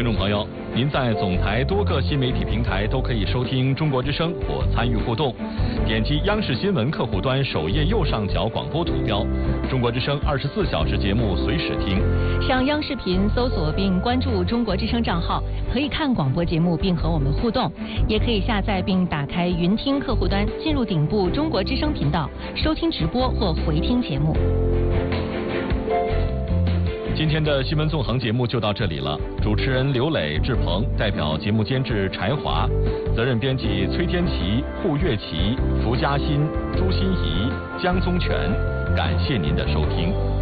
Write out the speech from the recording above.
众朋友，您在总台多个新媒体平台都可以收听中国之声或参与互动。点击央视新闻客户端首页右上角广播图标，中国之声24小时节目随时听。 上央视频搜索并关注中国之声账号，可以看广播节目并和我们互动，也可以下载并打开云听客户端，进入顶部中国之声频道，收听直播或回听节目。 今天的新闻纵横节目就到这里了，主持人刘磊、志鹏，代表节目监制柴华，责任编辑崔天琪、顾月琪、符嘉欣、朱欣怡、江宗全，感谢您的收听。